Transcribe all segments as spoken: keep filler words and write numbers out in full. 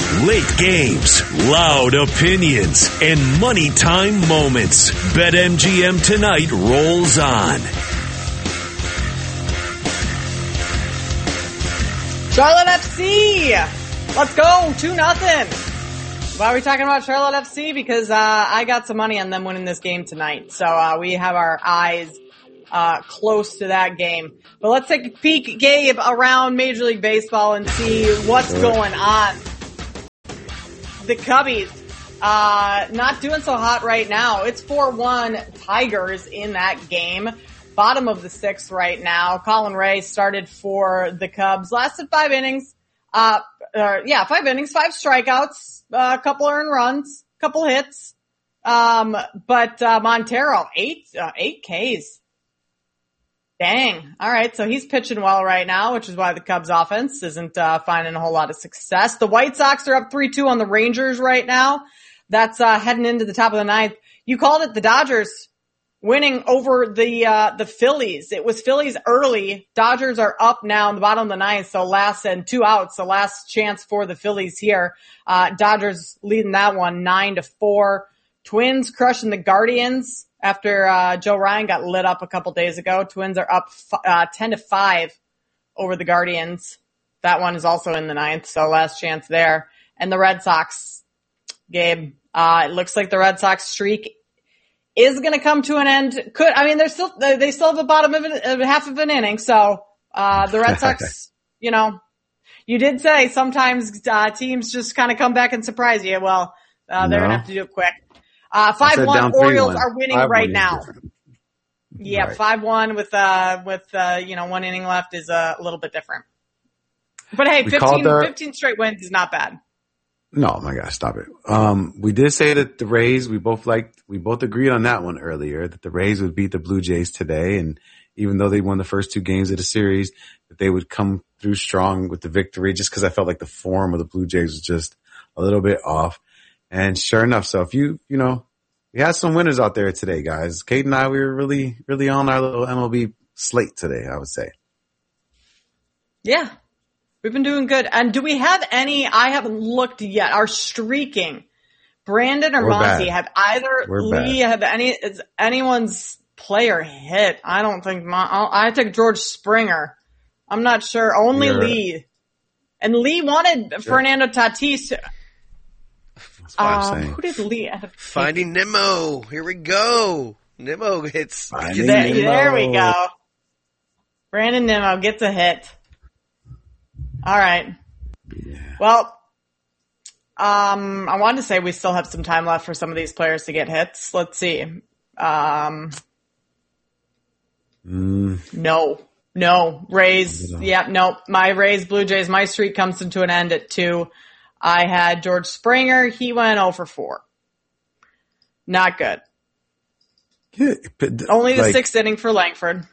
Late games, loud opinions, and money time moments. BetMGM Tonight rolls on. Charlotte F C! Let's go, two nothing. Why are we talking about Charlotte F C? Because uh I got some money on them winning this game tonight. So uh we have our eyes uh close to that game. But let's take a peek, Gabe, around Major League Baseball and see what's going on. The Cubbies, uh, not doing so hot right now. It's four one Tigers in that game. Bottom of the sixth right now. Colin Ray started for the Cubs. Lasted five innings. Uh, uh yeah, five innings, five strikeouts, uh, a couple earned runs, couple hits. Um, but, uh, Montero, eight, uh, eight Ks. Dang. All right. So he's pitching well right now, which is why the Cubs offense isn't uh, finding a whole lot of success. The White Sox are up three two on the Rangers right now. That's uh, heading into the top of the ninth. You called it the Dodgers winning over the uh, the Phillies. It was Phillies early. Dodgers are up now in the bottom of the ninth, so last and two outs. So last chance for the Phillies here. Uh, Dodgers leading that one nine to four. Twins crushing the Guardians. After uh Joe Ryan got lit up a couple days ago, Twins are up uh ten to five over the Guardians. That one is also in the ninth, so last chance there. And the Red Sox, Gabe, uh it looks like the Red Sox streak is going to come to an end. Could I mean they're still they still have a bottom of, an, of half of an inning, so uh the Red Sox, you know, you did say sometimes uh teams just kind of come back and surprise you. Well, uh they're no. going to have to do it quick. Uh, five one, Orioles are winning right now. Yeah, right. five one with, uh, with, uh, you know, one inning left is uh, a little bit different. But hey, fifteen, our... fifteen straight wins is not bad. No, my gosh, stop it. Um, we did say that the Rays, we both liked, we both agreed on that one earlier, that the Rays would beat the Blue Jays today. And even though they won the first two games of the series, that they would come through strong with the victory, just because I felt like the form of the Blue Jays was just a little bit off. And sure enough, so if you, you know, we had some winners out there today, guys. Kate and I, we were really, really on our little M L B slate today, I would say. Yeah, we've been doing good. And do we have any, I haven't looked yet, our streaking, Brandon or we're Monty, bad. have either we're Lee, bad. have any, is anyone's player hit? I don't think, my, I took George Springer. I'm not sure. Only You're, Lee. And Lee wanted sure. Fernando Tatis. That's what I'm um, saying. Who did Lee end up Finding Nemo. Here we go. Nemo hits. Finding there, Nemo. there we go. Brandon Nemo gets a hit. All right. Yeah. Well, um, I wanted to say we still have some time left for some of these players to get hits. Let's see. Um, mm. No. No. Rays. Yeah, no. My Rays, Blue Jays, my streak comes to an end at two. I had George Springer. He went oh for four. Not good. Yeah, but, Only the like, sixth inning for Langford.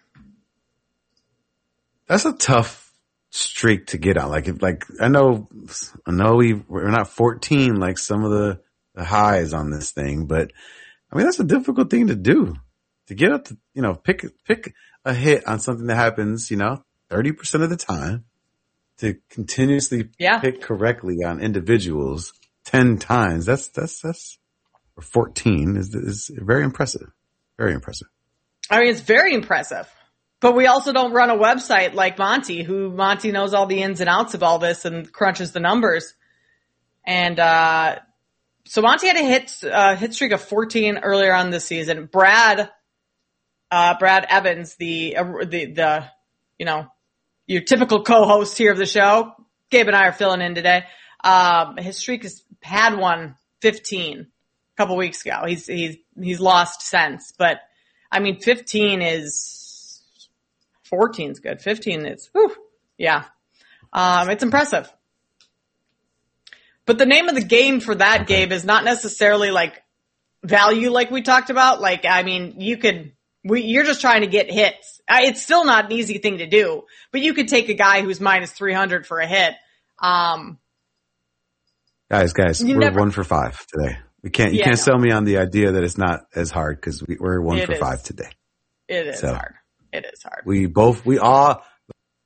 That's a tough streak to get on. Like, if, like I know, I know we we're not fourteen like some of the, the highs on this thing, but I mean that's a difficult thing to do. To get up to, you know, pick pick a hit on something that happens, you know, thirty percent of the time. To continuously yeah. pick correctly on individuals ten times, that's, that's, that's, or fourteen is, is very impressive. Very impressive. I mean, it's very impressive. But we also don't run a website like Monty, who Monty knows all the ins and outs of all this and crunches the numbers. And, uh, so Monty had a hit, uh, hit streak of fourteen earlier on this season. Brad, uh, Brad Evans, the, uh, the, the, you know, your typical co-host here of the show. Gabe and I are filling in today. Um, his streak has had one fifteen a couple weeks ago. He's, he's, he's lost since, but I mean, fifteen is, fourteen is good. fifteen is, whew, yeah. Um, it's impressive. But the name of the game for that, okay. Gabe, is not necessarily like value like we talked about. Like, I mean, you could, we, you're just trying to get hits. It's still not an easy thing to do, but you could take a guy who's minus three hundred for a hit. Um, guys, guys, we're never, one for five today. We can't, you yeah, can't no. sell me on the idea that it's not as hard because we, we're one it for is. five today. It is so hard. It is hard. We both, we all,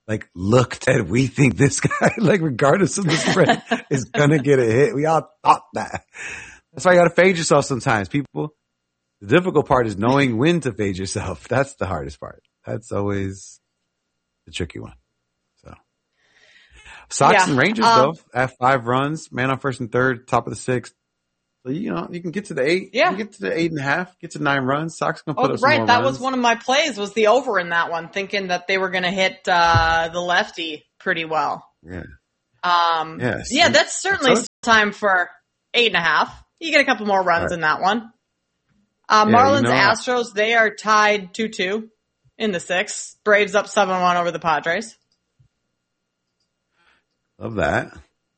like, look, Ted, we think this guy, like, regardless of the spread, is gonna get a hit. We all thought that. That's why you gotta fade yourself sometimes, people. The difficult part is knowing when to fade yourself. That's the hardest part. That's always the tricky one. So, Sox Yeah, and Rangers, um, though, at five runs, man on first and third, top of the sixth. So, you know, you can get to the eight. Yeah. You can get to the eight and a half, get to nine runs. Sox gonna put Oh, up some right. more That runs. was one of my plays was the over in that one, thinking that they were going to hit uh, the lefty pretty well. Yeah. Um, Yeah, yeah, so- that's certainly so- time for eight and a half. You get a couple more runs Right. in that one. Uh, Yeah, Marlins, you know, Astros, they are tied two two in the sixth. Braves up seven one over the Padres. Love that.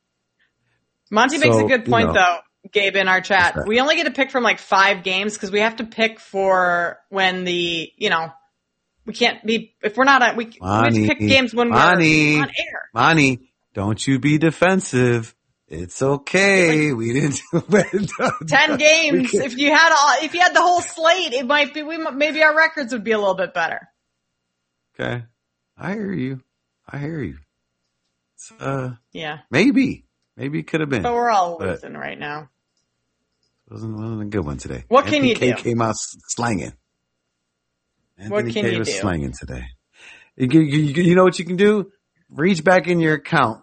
Monty makes a So, good you point, know. though, Gabe, in our chat. What's that? We only get to pick from like five games because we have to pick for when the, you know, we can't be, if we're not, at, we, we have to Monty, pick games when Monty, we're on air. Monty, don't you be defensive. It's okay. We didn't do it. Ten games. We can- If you had all, if you had the whole slate, it might be, we might- maybe our records would be a little bit better. Okay. I hear you. I hear you. It's, uh, Yeah. maybe. Maybe it could have been. But we're all But- losing right now. Wasn't, wasn't a good one today. What can Anthony you K do? came out s- slanging. What Anthony can K you was do? slanging today. You, you, you, you know what you can do? Reach back in your account.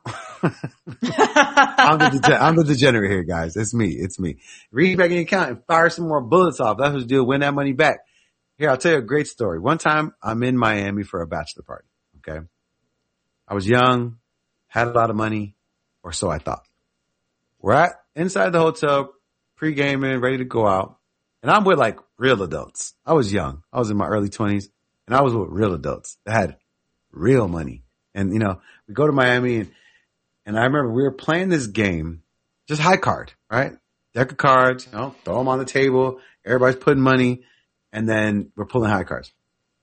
I'm, the dege- I'm the degenerate here, guys. It's me. It's me. Reach back in your account and fire some more bullets off. That's what you do. Win that money back. Here, I'll tell you a great story. One time, I'm in Miami for a bachelor party. Okay. I was young, had a lot of money, or so I thought. We're at inside the hotel, pre-gaming, ready to go out. And I'm with like real adults. I was young. I was in my early twenties and I was with real adults that had real money. And, you know, we go to Miami and, and I remember we were playing this game, just high card, right? Deck of cards, you know, throw them on the table. Everybody's putting money and then we're pulling high cards.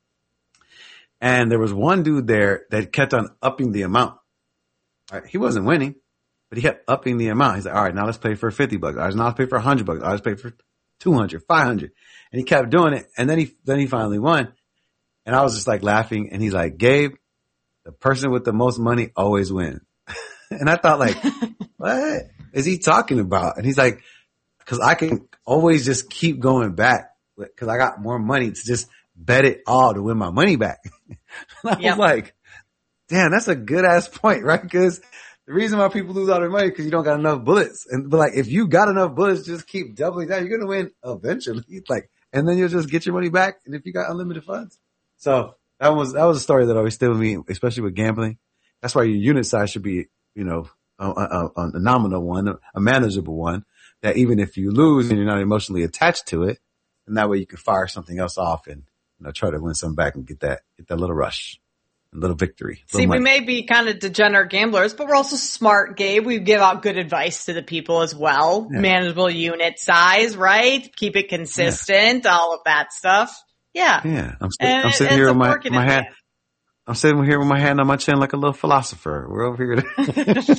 And there was one dude there that kept on upping the amount. Right? He wasn't winning, but he kept upping the amount. He's like, all right, now let's play for fifty bucks. All right, now let's play for a hundred bucks. All right, let's play for two hundred, five hundred. And he kept doing it. And then he, then he finally won. And I was just like laughing. And he's like, Gabe, the person with the most money always wins. And I thought like, what is he talking about? And he's like, cause I can always just keep going back cause I got more money to just bet it all to win my money back. And I Yep. was like, damn, that's a good ass point, right? Cause the reason why people lose all their money because you don't got enough bullets. And but like, if you got enough bullets, just keep doubling that. You're going to win eventually. Like, and then you'll just get your money back. And if you got unlimited funds. So that was, that was a story that always stayed with me, especially with gambling. That's why your unit size should be, you know, a, a, a nominal one, a manageable one that even if you lose and you're not emotionally attached to it, and that way you can fire something else off and, you know, try to win something back and get that, get that little rush, a little victory. See, little we money. may be kind of degenerate gamblers, but we're also smart, Gabe. We give out good advice to the people as well. Yeah. Manageable unit size, right? Keep it consistent, all of that stuff. Yeah. Yeah. I'm, sit- And I'm it sitting ends here up with my, working my in the hand. end. I'm sitting here with my hand on my chin like a little philosopher. We're over here. To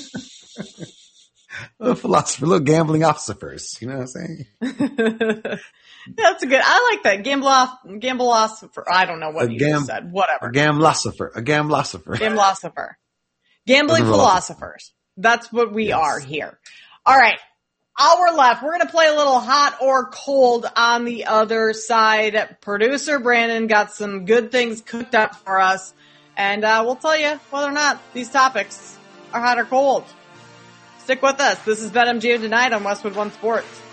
little philosopher, little gambling philosophers. You know what I'm saying? That's a good. I like that. Gamble off, gamble off. I don't know what A you gam- just said. Whatever. A gamblosopher. A gamblosopher. Gamblosopher. Gambling Doesn't roll off. philosophers. That's what we Yes. are here. All right. Hour left. We're going to play a little hot or cold on the other side. Producer Brandon got some good things cooked up for us. And uh, we'll tell you whether or not these topics are hot or cold. Stick with us. This is BetMGM Tonight on Westwood One Sports.